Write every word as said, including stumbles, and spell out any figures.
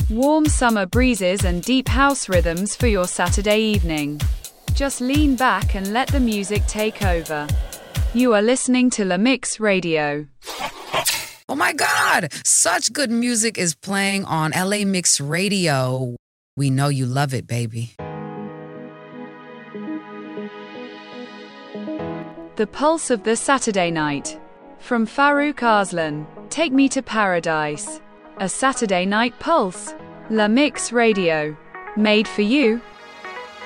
Warm summer breezes and deep house rhythms for your Saturday evening. Just lean back and let the music take over. You are listening to La Mix Radio. Oh my God! Such good music is playing on L A Mix Radio. We know you love it, baby. The pulse of the Saturday night. From Farouk Arslan, Take Me to Paradise. A Saturday night pulse. La Mix Radio. Made for you.